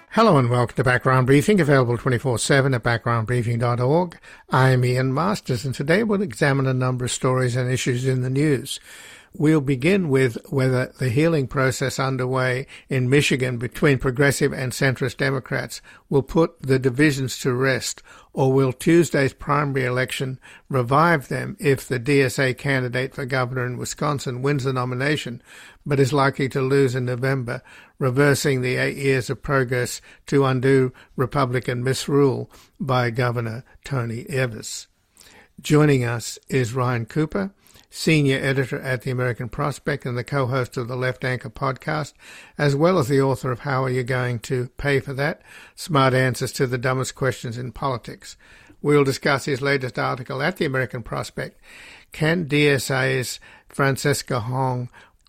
Hello and welcome to Background Briefing, available 24/7 at backgroundbriefing.org. I'm Ian Masters, and today we'll examine a number of stories and issues in the news. We'll begin with whether the healing process underway in Michigan between progressive and centrist Democrats will put the divisions to rest, or will Tuesday's primary election revive them if the DSA candidate for governor in Wisconsin wins the nomination, but is likely to lose in November, reversing the 8 years of progress to undo Republican misrule by Governor Tony Evers. Joining us is Ryan Cooper, senior editor at the American Prospect and the co-host of the Left Anchor podcast, as well as the author of How Are You Going to Pay for That? Smart Answers to the Dumbest Questions in Politics. We'll discuss his latest article at the American Prospect, Can DSA's Francesca Hong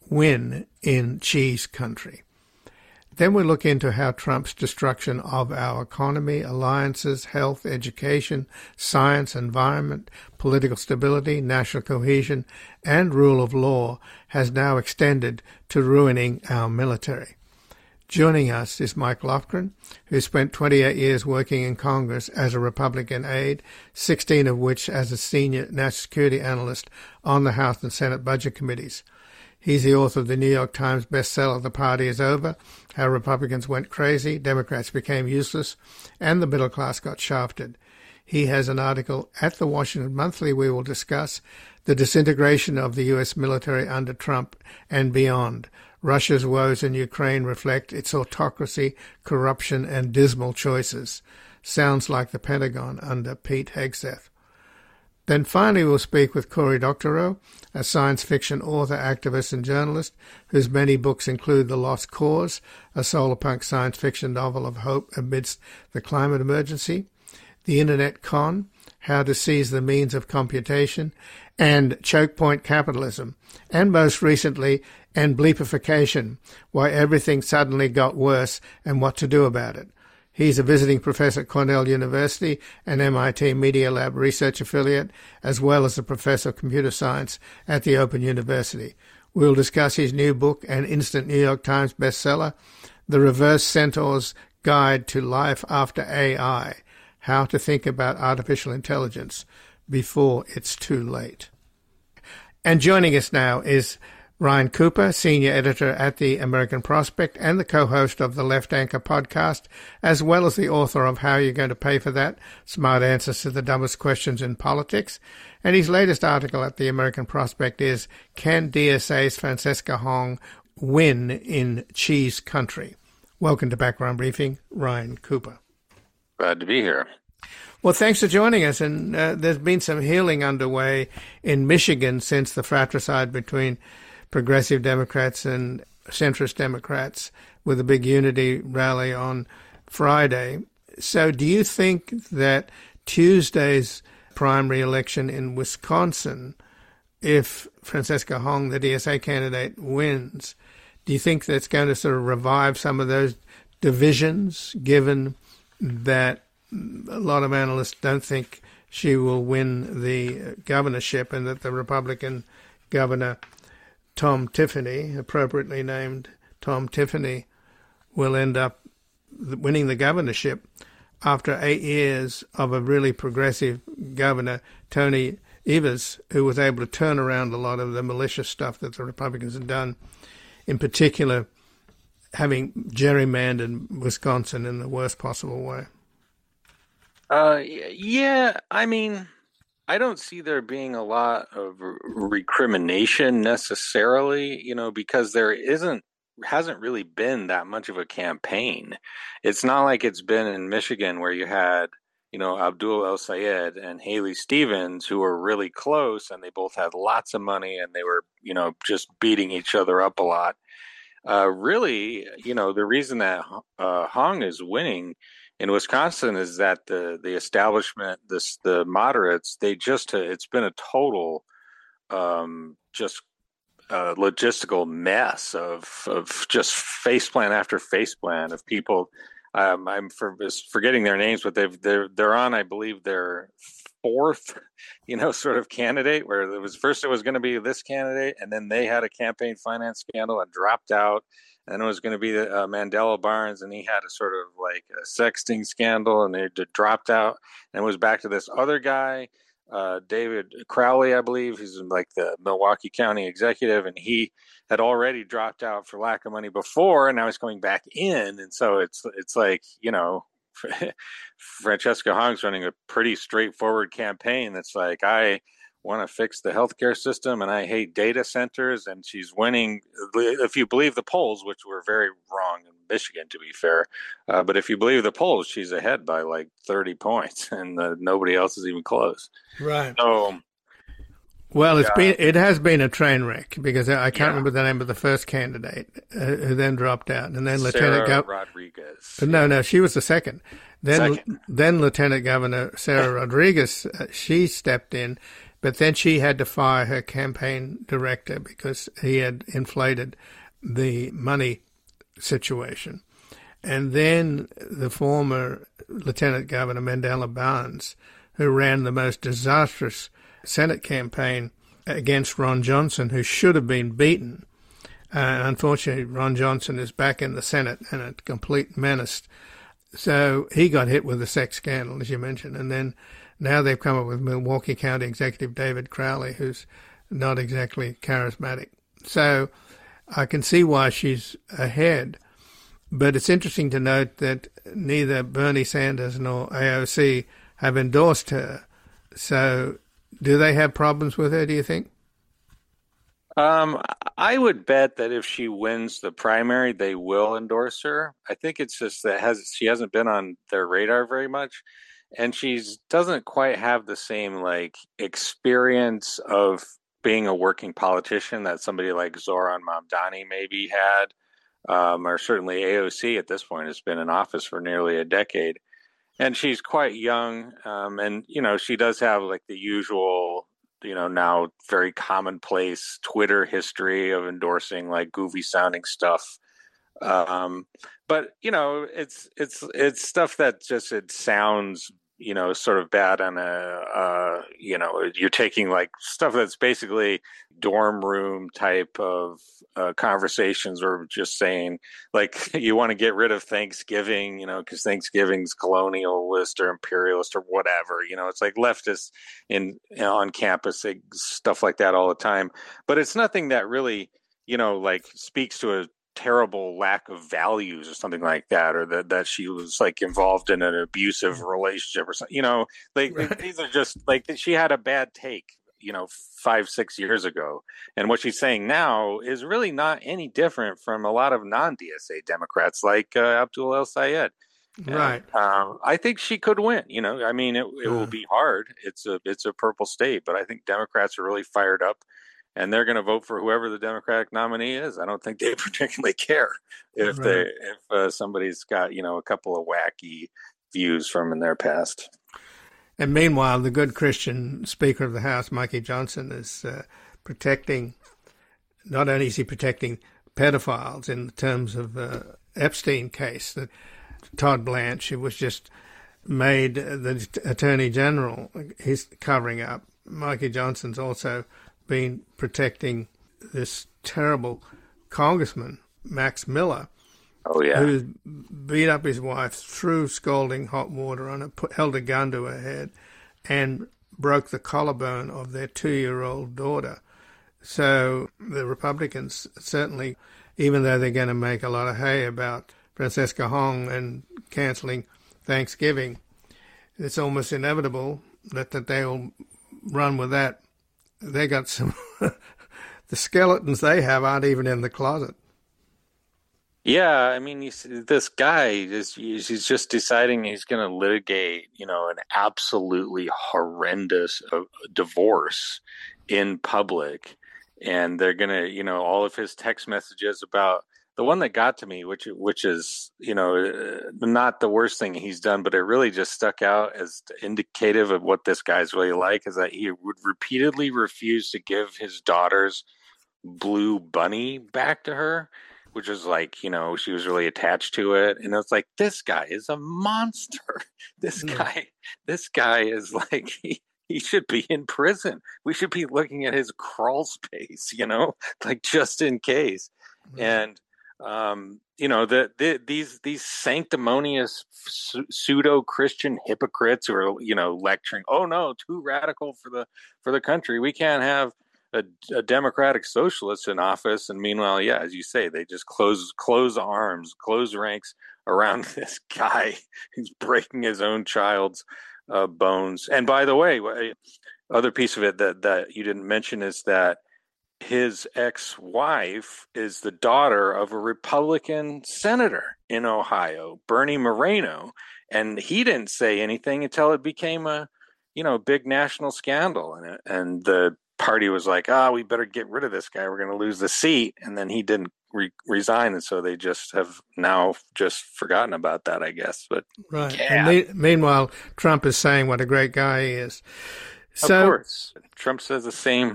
Win in Cheese Country? Then we look into how Trump's destruction of our economy, alliances, health, education, science, environment, political stability, national cohesion, and rule of law has now extended to ruining our military. Joining us is Mike Lofgren, who spent 28 years working in Congress as a Republican aide, 16 of which as a senior national security analyst on the House and Senate Budget Committees. He's the author of the New York Times bestseller, The Party is Over, How Republicans Went Crazy, Democrats Became Useless, and the Middle Class Got Shafted. He has an article at the Washington Monthly we will discuss, The Disintegration of the U.S. Military Under Trump and Beyond. Russia's woes in Ukraine reflect its autocracy, corruption, and dismal choices. Sounds like the Pentagon under Pete Hegseth. Then finally we'll speak with Cory Doctorow, a science fiction author, activist, and journalist whose many books include The Lost Cause, a solarpunk science fiction novel of hope amidst the climate emergency, The Internet Con, How to Seize the Means of Computation, and Choke Point Capitalism, and most recently, And Bleepification, Why Everything Suddenly Got Worse and What to Do About It. He's a visiting professor at Cornell University and MIT Media Lab research affiliate, as well as a professor of computer science at the Open University. We'll discuss his new book and instant New York Times bestseller, The Reverse Centaur's Guide to Life After AI, How to Think About Artificial Intelligence Before It's Too Late. And joining us now is Ryan Cooper, senior editor at the American Prospect and the co-host of the Left Anchor podcast, as well as the author of How You're Going to Pay for That? Smart Answers to the Dumbest Questions in Politics. And his latest article at the American Prospect is, Can DSA's Francesca Hong Win in Cheese Country? Welcome to Background Briefing, Ryan Cooper. Glad to be here. Well, thanks for joining us. And there's been some healing underway in Michigan since the fratricide between progressive Democrats and centrist Democrats with a big unity rally on Friday. So do you think that Tuesday's primary election in Wisconsin, if Francesca Hong, the DSA candidate, wins, do you think that's going to sort of revive some of those divisions, given that a lot of analysts don't think she will win the governorship and that the Republican governor Tom Tiffany, appropriately named Tom Tiffany, will end up winning the governorship after 8 years of a really progressive governor, Tony Evers, who was able to turn around a lot of the malicious stuff that the Republicans had done, in particular having gerrymandered Wisconsin in the worst possible way. Yeah, I mean, I don't see there being a lot of recrimination necessarily, because there hasn't really been that much of a campaign. It's not like it's been in Michigan where you had, Abdul El-Sayed and Haley Stevens, who were really close and they both had lots of money and they were, just beating each other up a lot. Really, the reason that Hong is winning in Wisconsin is that the establishment, the moderates, it's been a total logistical mess of just faceplan after faceplan of people. I'm forgetting their names, but they're on, I believe, their fourth, sort of candidate, where it was going to be this candidate, and then they had a campaign finance scandal and dropped out. and it was going to be Mandela Barnes, and he had a sort of like a sexting scandal, and they dropped out, and it was back to this other guy, David Crowley, I believe. He's like the Milwaukee County executive, and he had already dropped out for lack of money before, and now he's coming back in, and so it's like, you know, Francesca Hong's running a pretty straightforward campaign that's like, I want to fix the healthcare system and I hate data centers, and she's winning, if you believe the polls, which were very wrong in Michigan, to be fair. But if you believe the polls, she's ahead by like 30 points, and nobody else is even close. Right. So, well, it has been a train wreck, because I can't remember the name of the first candidate who then dropped out, and then Lieutenant Rodriguez. No, she was the second. Then Lieutenant Governor Sarah Rodriguez, she stepped in, but then she had to fire her campaign director because he had inflated the money situation. And then the former Lieutenant Governor Mandela Barnes, who ran the most disastrous Senate campaign against Ron Johnson, who should have been beaten. Unfortunately, Ron Johnson is back in the Senate and a complete menace. So he got hit with the sex scandal, as you mentioned. And then now they've come up with Milwaukee County Executive David Crowley, who's not exactly charismatic. So I can see why she's ahead. But it's interesting to note that neither Bernie Sanders nor AOC have endorsed her. So do they have problems with her, do you think? I would bet that if she wins the primary, they will endorse her. I think it's just that she hasn't been on their radar very much, and she doesn't quite have the same like experience of being a working politician that somebody like Zoran Mamdani maybe had, or certainly AOC at this point has been in office for nearly a decade. And she's quite young, and, you know, she does have like the usual, you know, now very commonplace Twitter history of endorsing like goofy sounding stuff. But, you know, it's stuff that just, it sounds, you know, sort of bad on you know, you're taking like stuff that's basically dorm room type of conversations, or just saying like you want to get rid of Thanksgiving, you know, because Thanksgiving's colonialist or imperialist or whatever, you know, it's like leftists on campus say stuff like that all the time. But it's nothing that really, you know, like speaks to a terrible lack of values or something like that, or that she was like involved in an abusive relationship or something, you know, like right. These are just like she had a bad take, you know, 5-6 years ago, and what she's saying now is really not any different from a lot of non-DSA Democrats like Abdul El Sayed. Right. I think she could win, you know, I mean, it will be hard. It's a purple state, but I think Democrats are really fired up, and they're going to vote for whoever the Democratic nominee is. I don't think they particularly care if somebody's got, you know, a couple of wacky views from in their past. And meanwhile, the good Christian Speaker of the House, Mikey Johnson, is protecting, not only is he protecting pedophiles in terms of Epstein case, that Todd Blanche, who was just made the Attorney General, he's covering up. Mikey Johnson's also been protecting this terrible congressman, Max Miller, who beat up his wife, threw scalding hot water on her, held a gun to her head, and broke the collarbone of their 2-year-old daughter. So the Republicans certainly, even though they're going to make a lot of hay about Francesca Hong and cancelling Thanksgiving, it's almost inevitable that they'll run with that. They got some, the skeletons they have aren't even in the closet. Yeah, I mean, this guy he's just deciding he's going to litigate, you know, an absolutely horrendous divorce in public. And they're going to, you know, all of his text messages about the one that got to me, which is, you know, not the worst thing he's done, but it really just stuck out as indicative of what this guy's really like, is that he would repeatedly refuse to give his daughter's blue bunny back to her, which was like, you know, she was really attached to it. And it's like, this guy is a monster. This guy is like, he should be in prison. We should be looking at his crawl space, you know, like just in case. And These sanctimonious pseudo-Christian hypocrites who are, lecturing, oh no, too radical for the country. We can't have a democratic socialist in office. And meanwhile, yeah, as you say, they just close arms, close ranks around this guy who's breaking his own child's bones. And by the way, other piece of it that you didn't mention is that his ex-wife is the daughter of a Republican senator in Ohio, Bernie Moreno, and he didn't say anything until it became a big national scandal, and the party was like, we better get rid of this guy, we're going to lose the seat, and then he didn't resign, and so they just have now just forgotten about that, I guess. But right, yeah. And meanwhile, Trump is saying what a great guy he is. So, of course, Trump says the same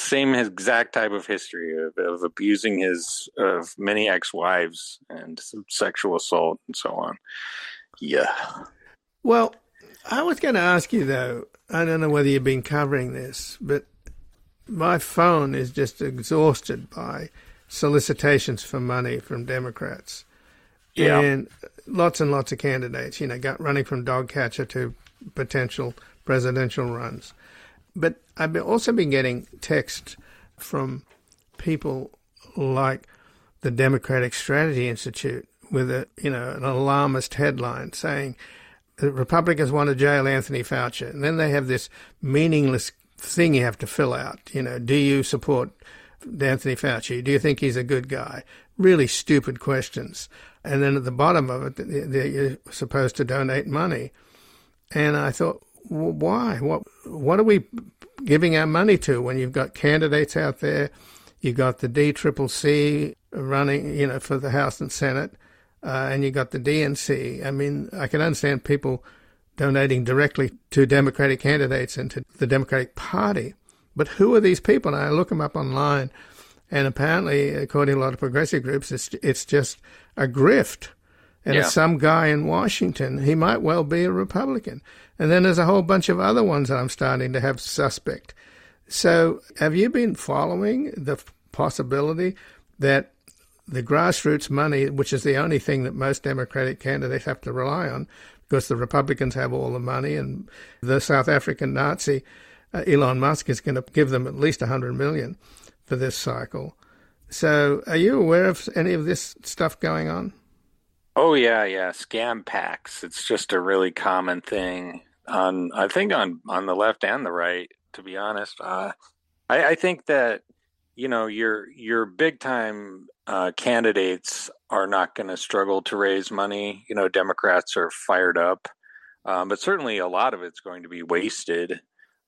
exact type of history of abusing of many ex-wives and some sexual assault and so on. Yeah. Well, I was going to ask you, though, I don't know whether you've been covering this, but my phone is just exhausted by solicitations for money from Democrats. Yeah. And lots of candidates, running from dog catcher to potential presidential runs. But I've also been getting texts from people like the Democratic Strategy Institute with an alarmist headline saying the Republicans want to jail Anthony Fauci. And then they have this meaningless thing you have to fill out. Do you support Anthony Fauci? Do you think he's a good guy? Really stupid questions. And then at the bottom of it, you're supposed to donate money. And I thought, why? What are we giving our money to when you've got candidates out there? You've got the DCCC running, for the House and Senate, and you've got the DNC. I mean, I can understand people donating directly to Democratic candidates and to the Democratic Party. But who are these people? And I look them up online, and apparently, according to a lot of progressive groups, it's just a grift. And it's some guy in Washington. He might well be a Republican. And then there's a whole bunch of other ones that I'm starting to have suspect. So have you been following the possibility that the grassroots money, which is the only thing that most Democratic candidates have to rely on, because the Republicans have all the money, and the South African Nazi, Elon Musk, is going to give them at least $100 million for this cycle. So are you aware of any of this stuff going on? Oh, yeah. Scam packs. It's just a really common thing I think on the left and the right, to be honest. I think that, your big time candidates are not going to struggle to raise money. Democrats are fired up, but certainly a lot of it's going to be wasted.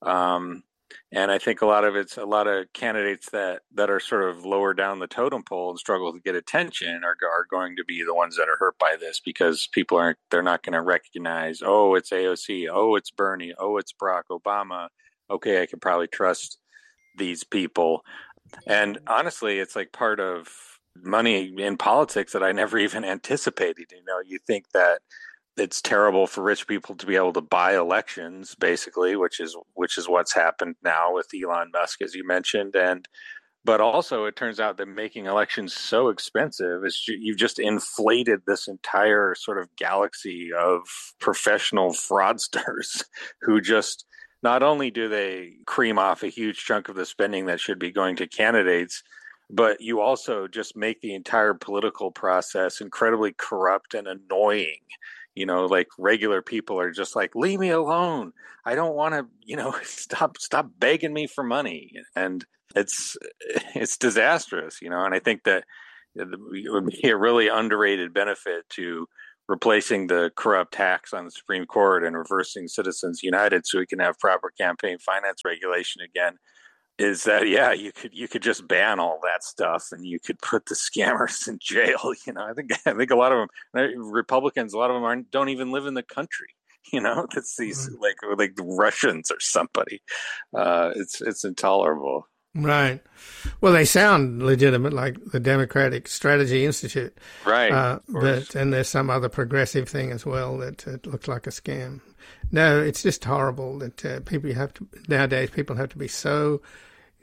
And I think a lot of candidates that are sort of lower down the totem pole and struggle to get attention are going to be the ones that are hurt by this, because they're not going to recognize, oh, it's AOC, oh, it's Bernie, oh, it's Barack Obama. Okay, I can probably trust these people. And honestly, it's like part of money in politics that I never even anticipated. You think that it's terrible for rich people to be able to buy elections, basically, which is what's happened now with Elon Musk, as you mentioned. But also it turns out that making elections so expensive is you've just inflated this entire sort of galaxy of professional fraudsters who just not only do they cream off a huge chunk of the spending that should be going to candidates, but you also just make the entire political process incredibly corrupt and annoying. Like regular people are just like, leave me alone. I don't want to, stop begging me for money. And it's disastrous, and I think that it would be a really underrated benefit to replacing the corrupt tax on the Supreme Court and reversing Citizens United so we can have proper campaign finance regulation again. Is that, you could just ban all that stuff and you could put the scammers in jail. I think a lot of them, Republicans, a lot of them don't even live in the country. It's these like the Russians or somebody. It's intolerable. Right. Well, they sound legitimate, like the Democratic Strategy Institute. Right. And there's some other progressive thing as well that looks like a scam. No, it's just horrible that nowadays people have to be so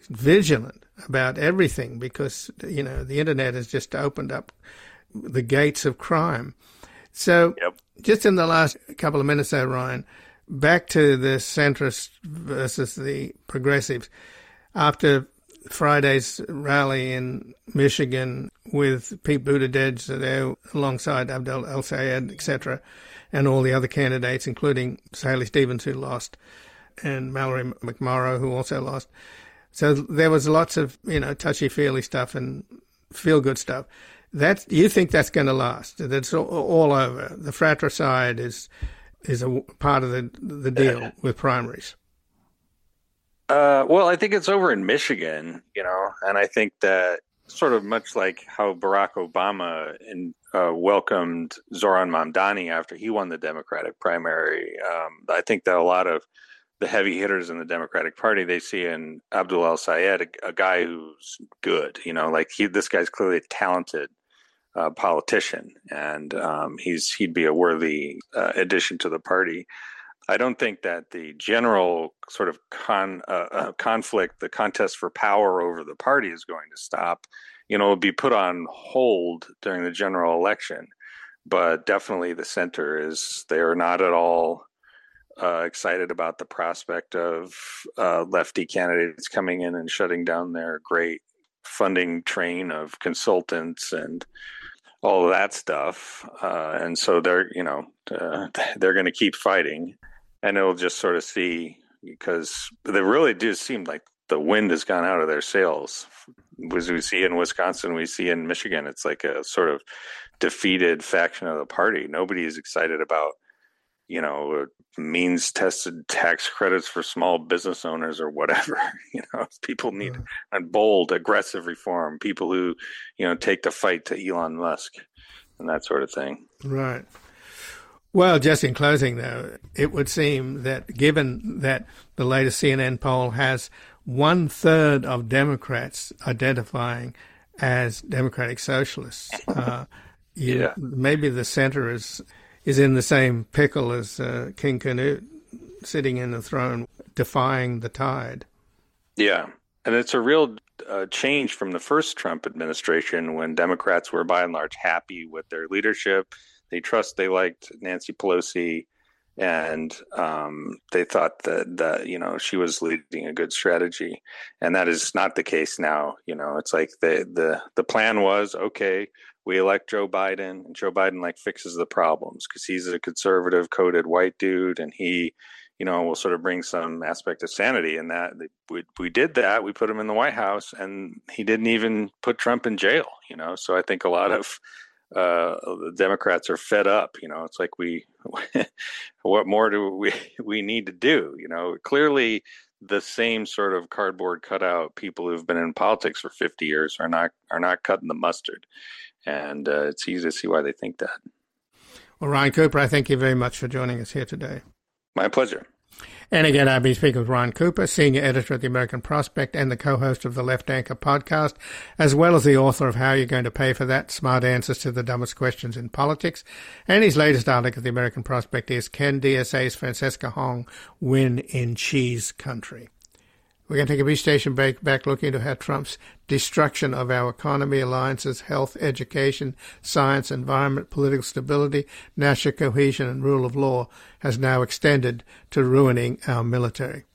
vigilant about everything because, the internet has just opened up the gates of crime. So just in the last couple of minutes there, Ryan, back to the centrists versus the progressives. After Friday's rally in Michigan with Pete Buttigieg there alongside Abdel El-Sayed, etc., and all the other candidates, including Haley Stevens, who lost, and Mallory McMorrow, who also lost. So there was lots of, touchy-feely stuff and feel-good stuff. You think that's going to last? That's all over. The fratricide is a part of the deal with primaries. Well, I think it's over in Michigan, and I think that sort of much like how Barack Obama welcomed Zoran Mamdani after he won the Democratic primary. I think that a lot of the heavy hitters in the Democratic Party, they see in Abdul El-Sayed a guy who's good, this guy's clearly a talented politician, and he'd be a worthy addition to the party. I don't think that the general sort of conflict, the contest for power over the party is going to stop. It'll be put on hold during the general election, but definitely the center they are not at all excited about the prospect of lefty candidates coming in and shutting down their great funding train of consultants and all of that stuff. And so they're going to keep fighting. And it'll just sort of see, because they really do seem like the wind has gone out of their sails. As we see in Wisconsin, we see in Michigan, it's like a sort of defeated faction of the party. Nobody is excited about, means-tested tax credits for small business owners or whatever. People need a bold, aggressive reform. People who, take the fight to Elon Musk and that sort of thing. Right. Well, just in closing, though, it would seem that given that the latest CNN poll has 1/3 of Democrats identifying as Democratic Socialists, maybe the center is in the same pickle as King Canute, sitting in the throne, defying the tide. Yeah, and it's a real change from the first Trump administration, when Democrats were by and large happy with their leadership. They liked Nancy Pelosi, and they thought that she was leading a good strategy, and that is not the case now. It's like the plan was, okay, we elect Joe Biden, and Joe Biden fixes the problems because he's a conservative coded white dude, and he will sort of bring some aspect of sanity in that. We did that. We put him in the White House, and he didn't even put Trump in jail. So I think a lot of the Democrats are fed up. It's like what more do we need to do? Clearly the same sort of cardboard cutout people who've been in politics for 50 years are not cutting the mustard, and it's easy to see why they think that. Well, Ryan Cooper, I thank you very much for joining us here today. My pleasure. And again, I've been speaking with Ryan Cooper, senior editor at the American Prospect and the co-host of the Left Anchor podcast, as well as the author of How You're Going to Pay for That, Smart Answers to the Dumbest Questions in Politics. And his latest article at the American Prospect is Can DSA's Francesca Hong Win in Cheese Country? We're going to take a brief station break, back looking into how Trump's destruction of our economy, alliances, health, education, science, environment, political stability, national cohesion, and rule of law has now extended to ruining our military.